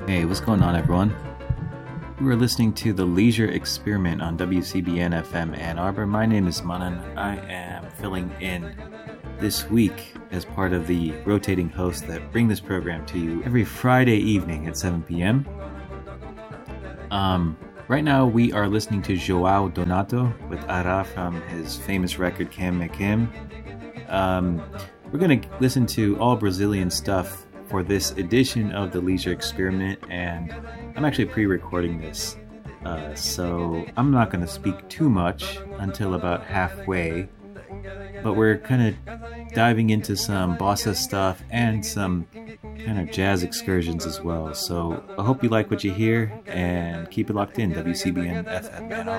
Hey, what's going on, everyone? You are listening to The Leisure Experiment on WCBN FM Ann Arbor. My name is Manan. I am filling in this week as part of the rotating hosts that bring this program to you every Friday evening at 7 p.m. Right now, we are listening to Joao Donato with Ara from his famous record Cam Me Cam. We're going to listen to all Brazilian stuff for this edition of The Leisure Experiment, and I'm actually pre-recording this, so I'm not going to speak too much until about halfway, but we're kind of diving into some bossa stuff and some kind of jazz excursions as well. So I hope you like what you hear, and keep it locked in, WCBN FM.